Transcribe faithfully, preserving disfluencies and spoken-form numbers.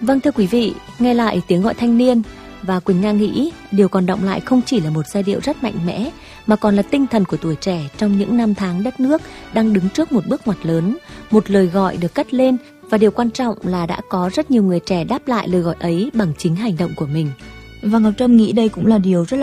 Vâng thưa quý vị, nghe lại tiếng gọi thanh niên và Quỳnh Nga nghĩ điều còn đọng lại không chỉ là một giai điệu rất mạnh mẽ mà còn là tinh thần của tuổi trẻ trong những năm tháng đất nước đang đứng trước một bước ngoặt lớn. Một lời gọi được cất lên và điều quan trọng là đã có rất nhiều người trẻ đáp lại lời gọi ấy bằng chính hành động của mình. Và Ngọc Trâm nghĩ đây cũng là điều rất là